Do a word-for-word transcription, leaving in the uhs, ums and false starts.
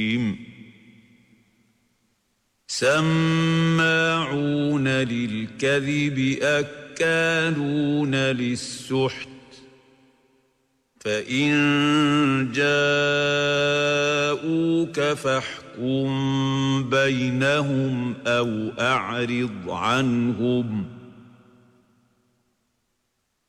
سماعون للكذب أكالون للسحت فإن جاءوك فاحكم بينهم أو أعرض عنهم